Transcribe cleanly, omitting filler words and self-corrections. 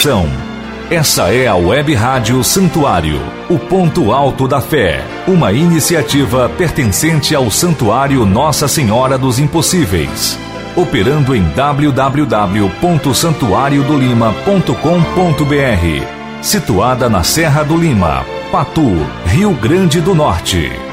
coração. Essa é a Web Rádio Santuário, o ponto alto da fé, uma iniciativa pertencente ao Santuário Nossa Senhora dos Impossíveis, operando em www.santuariodolima.com.br, situada na Serra do Lima, Patu, Rio Grande do Norte.